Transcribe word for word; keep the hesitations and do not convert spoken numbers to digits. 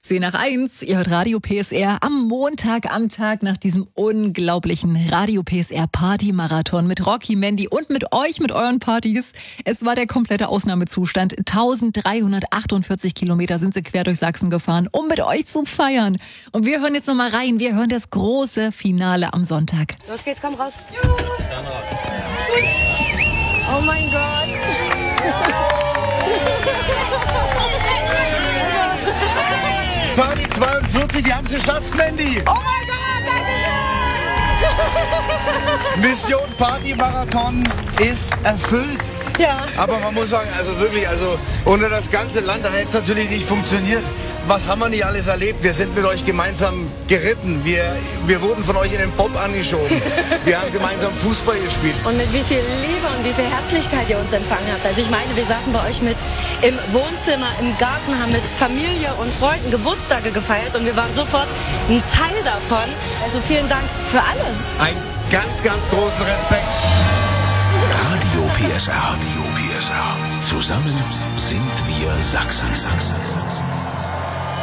zehn nach eins, ihr hört Radio P S R am Montag, am Tag nach diesem unglaublichen Radio P S R Party-Marathon mit Rocky, Mandy und mit euch, mit euren Partys. Es war der komplette Ausnahmezustand. eintausenddreihundertachtundvierzig Kilometer sind sie quer durch Sachsen gefahren, um mit euch zu feiern. Und wir hören jetzt nochmal rein, wir hören das große Finale am Sonntag. Los geht's, komm raus. Juhu. Oh mein Gott. Party zweiundvierzig, wir haben es geschafft, Mandy! Oh mein Gott, danke schön! Mission Party-Marathon ist erfüllt. Ja. Aber man muss sagen, also wirklich, also ohne das ganze Land, dann hätte es natürlich nicht funktioniert. Was haben wir nicht alles erlebt? Wir sind mit euch gemeinsam geritten. Wir, wir wurden von euch in den Bob angeschoben. Wir haben gemeinsam Fußball gespielt. Und mit wie viel Liebe und wie viel Herzlichkeit ihr uns empfangen habt. Also ich meine, wir saßen bei euch mit im Wohnzimmer, im Garten, haben mit Familie und Freunden Geburtstage gefeiert und wir waren sofort ein Teil davon. Also vielen Dank für alles. Ein ganz, ganz großen Respekt. Radio P S R. Radio P S R. Zusammen sind wir Sachsen.